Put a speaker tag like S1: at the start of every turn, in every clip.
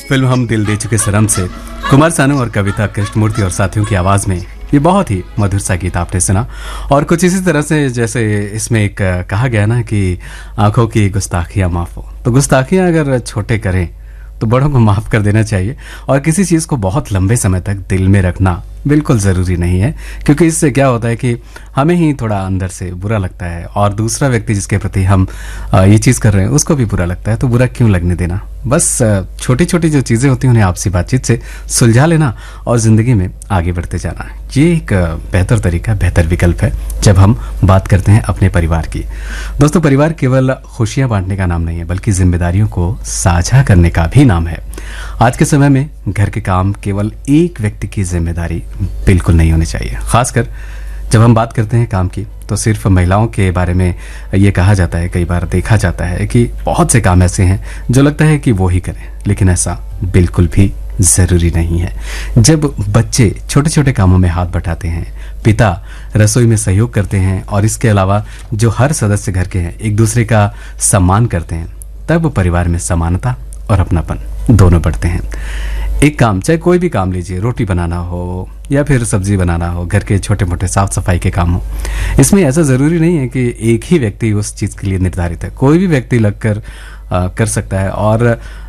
S1: Film हम दिल दे चुके सनम से कुमार सानू और कविता कृष्णमूर्ति और साथियों की आवाज में ये बहुत ही मधुर सा गीत आपने सुना। और कुछ इसी तरह से जैसे इसमें एक कहा गया ना कि आंखों की गुस्ताखियां माफ हो, तो गुस्ताखियां अगर छोटे करें तो बड़ों को माफ कर देना चाहिए। और किसी चीज को बहुत लंबे समय तक दिल में रखना बिल्कुल जरूरी नहीं है, क्योंकि इससे क्या होता है कि हमें ही थोड़ा अंदर से बुरा लगता है और दूसरा व्यक्ति जिसके प्रति हम ये चीज कर रहे हैं उसको भी बुरा लगता है। तो बुरा क्यों लगने देना, बस छोटी छोटी जो चीजें होती हैं उन्हें आपसी बातचीत से सुलझा लेना और जिंदगी में आगे बढ़ते जाना, ये एक बेहतर तरीका, बेहतर विकल्प है जब हम बात करते हैं अपने परिवार की। दोस्तों, परिवार केवल खुशियां बांटने का नाम नहीं है, बल्कि जिम्मेदारियों को साझा करने का भी नाम है। आज के समय में घर के काम केवल एक व्यक्ति की जिम्मेदारी बिल्कुल नहीं होनी चाहिए। खासकर जब हम बात करते हैं काम की, तो सिर्फ महिलाओं के बारे में ये कहा जाता है, कई बार देखा जाता है कि बहुत से काम ऐसे हैं जो लगता है कि वो ही करें, लेकिन ऐसा बिल्कुल भी जरूरी नहीं है। जब बच्चे छोटे छोटे कामों में हाथ बटाते हैं, पिता रसोई में सहयोग करते हैं और इसके अलावा जो हर सदस्य घर के हैं एक दूसरे का सम्मान करते हैं, तब परिवार में समानता और अपनापन दोनों बढ़ते हैं। एक काम, चाहे कोई भी काम लीजिए, रोटी बनाना हो या फिर सब्जी बनाना हो, घर के छोटे मोटे साफ सफाई के काम हो, इसमें ऐसा जरूरी नहीं है कि एक ही व्यक्ति उस चीज के लिए निर्धारित है। कोई भी व्यक्ति लगकर कर सकता है। और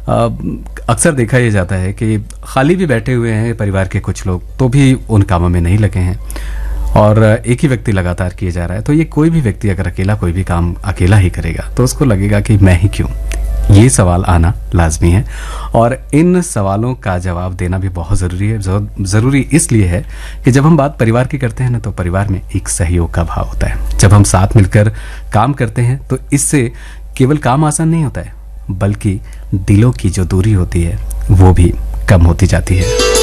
S1: अक्सर देखा यह जाता है कि खाली भी बैठे हुए हैं परिवार के कुछ लोग, तो भी उन कामों में नहीं लगे हैं और एक ही व्यक्ति लगातार किए जा रहा है। तो ये कोई भी व्यक्ति अगर अकेला कोई भी काम अकेला ही करेगा तो उसको लगेगा कि मैं ही क्यों। ये सवाल आना लाजमी है और इन सवालों का जवाब देना भी बहुत ज़रूरी है। ज़रूरी इसलिए है कि जब हम बात परिवार की करते हैं ना, तो परिवार में एक सहयोग का भाव होता है। जब हम साथ मिलकर काम करते हैं तो इससे केवल काम आसान नहीं होता है, बल्कि दिलों की जो दूरी होती है वो भी कम होती जाती है।